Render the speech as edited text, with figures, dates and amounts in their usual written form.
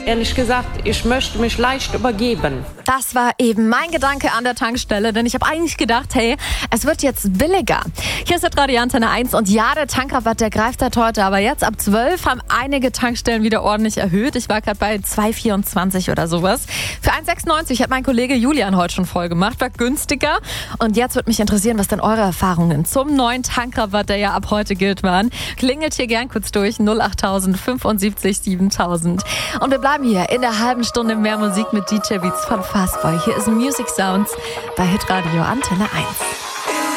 ehrlich gesagt, ich möchte mich leicht übergeben. Das war eben mein Gedanke an der Tankstelle, denn ich habe eigentlich gedacht, hey, es wird jetzt billiger. Hier ist der Radio Antenne 1 und ja, der Tankrabatt, der greift halt heute, aber jetzt ab 12 haben einige Tankstellen wieder ordentlich erhöht. Ich war gerade bei 2,24 oder sowas. Für 1,96 hat mein Kollege Julian heute schon voll gemacht, war günstiger. Und jetzt würde mich interessieren, was denn eure Erfahrungen zum neuen Tankrabatt, der ja ab heute gilt, waren. Klingelt hier gern kurz durch, 08000 75 7000. Und wir bleiben hier in der halben Stunde mehr Musik mit DJ Beats von Fastboy. Hier ist Music Sounds bei Hitradio Antenne 1.